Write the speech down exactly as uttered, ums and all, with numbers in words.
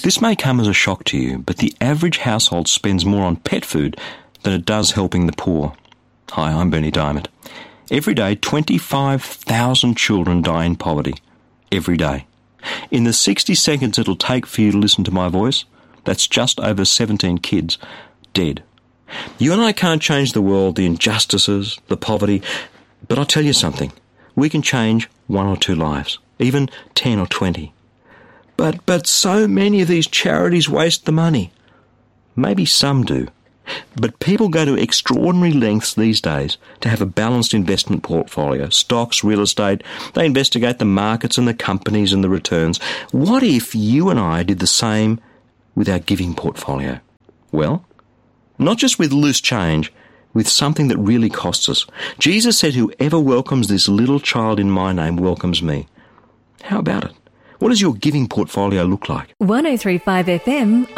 This may come as a shock to you, but the average household spends more on pet food than it does helping the poor. Hi, I'm Bernie Diamond. Every day, twenty-five thousand children die in poverty. Every day. In the sixty seconds it'll take for you to listen to my voice, that's just over seventeen kids dead. You and I can't change the world, the injustices, the poverty, but I'll tell you something. We can change one or two lives, even ten or twenty. But, but so many of these charities waste the money. Maybe some do. But people go to extraordinary lengths these days to have a balanced investment portfolio, stocks, real estate. They investigate the markets and the companies and the returns. What if you and I did the same with our giving portfolio? Well, not just with loose change, with something that really costs us. Jesus said, whoever welcomes this little child in my name welcomes me. How about it? What does your giving portfolio look like? one oh three point five F M